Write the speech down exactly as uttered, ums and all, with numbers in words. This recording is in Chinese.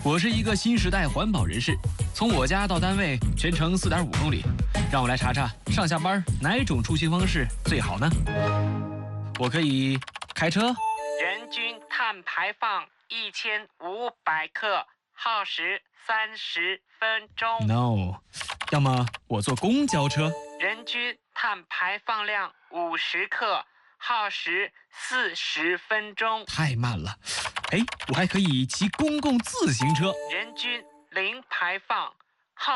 我是一个新时代环保人士，从我家到单位全程四点五公里，让我来查查上下班哪种出行方式最好呢？我可以开车， 人均碳排放一千五百克，耗时三十分钟。 No， 要么我坐公交车， 人均碳排放量五十克，耗时四十分钟。 太慢了。哎，我还可以骑公共自行车， 人均零排放，